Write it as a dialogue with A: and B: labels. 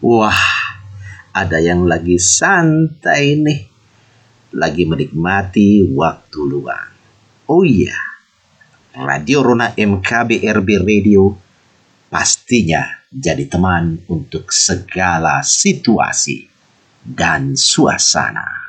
A: Wah, ada yang lagi santai nih, lagi menikmati waktu luang. Oh iya, Radio Rona MKBRB Radio pastinya jadi teman untuk segala situasi dan suasana.